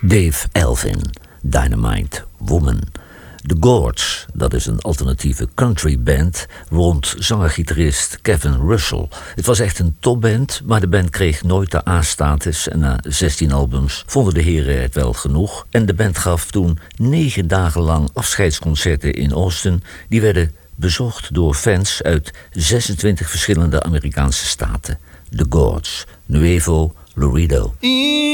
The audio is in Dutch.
Dave Elvin, Dynamite Woman. The Gorge, dat is een alternatieve countryband rond zanger-gitarist Kevin Russell. Het was echt een topband, maar de band kreeg nooit de A-status en na 16 albums vonden de heren het wel genoeg. En de band gaf toen 9 dagen lang afscheidsconcerten in Austin. Die werden bezocht door fans uit 26 verschillende Amerikaanse staten. The Gorge, Nuevo Laredo.